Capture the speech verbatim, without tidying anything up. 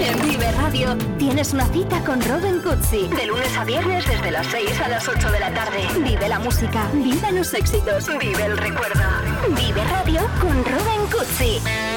En Vive Radio tienes una cita con Robin Cutsi. De lunes a viernes desde las seis a las ocho de la tarde. Vive la música, vive los éxitos, vive el recuerdo. Vive Radio con Robin Cutsi.